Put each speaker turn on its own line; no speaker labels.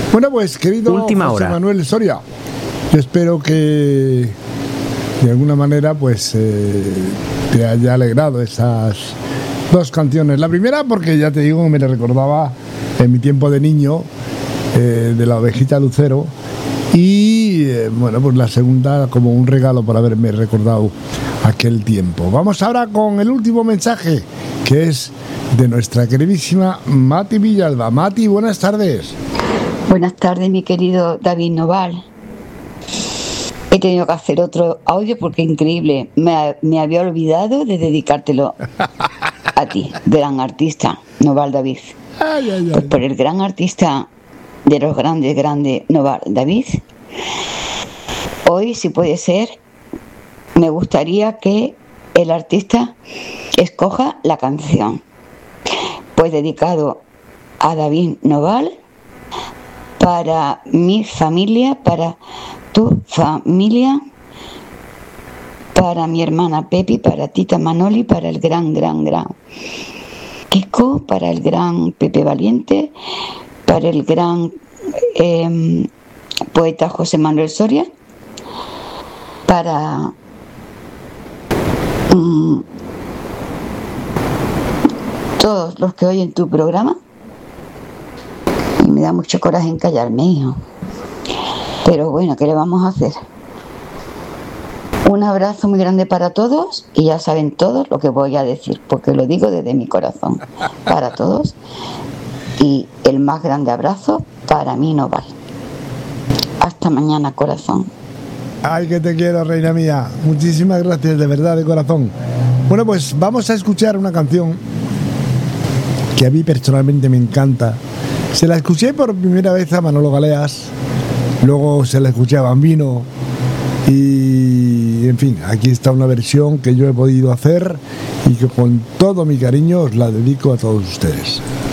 Bueno, pues querido
Última
José
hora.
Manuel Soria, yo espero que de alguna manera pues te haya alegrado esas dos canciones. La primera porque ya te digo que me la recordaba en mi tiempo de niño, de la ovejita Lucero, y bueno, pues la segunda como un regalo por haberme recordado aquel tiempo. Vamos ahora con el último mensaje, que es de nuestra queridísima Mati Villalba. Mati, buenas tardes.
Buenas tardes, mi querido David Noval. He tenido que hacer otro audio porque increíble. Me había olvidado de dedicártelo a ti, gran artista, Noval David.
Ay, ay,
Pues
ay.
por el gran artista de los grandes, Noval David, hoy, si puede ser, me gustaría que el artista escoja la canción. Pues dedicado a David Noval, para mi familia, para tu familia, para mi hermana Pepi, para Tita Manoli, para el gran Kiko, para el gran Pepe Valiente, para el gran poeta José Manuel Soria, para todos los que oyen tu programa. Y me da mucho coraje en callarme, hijo. Pero bueno, ¿qué le vamos a hacer? Un abrazo muy grande para todos, y ya saben todos lo que voy a decir, porque lo digo desde mi corazón, para todos. Y el más grande abrazo para mí, Noval. Hasta mañana, corazón.
Ay, que te quiero, reina mía. Muchísimas gracias, de verdad, de corazón. Bueno, pues vamos a escuchar una canción que a mí personalmente me encanta. Se la escuché por primera vez a Manolo Galeas, luego se la escuché a Bambino y, en fin, aquí está una versión que yo he podido hacer y que con todo mi cariño os la dedico a todos ustedes.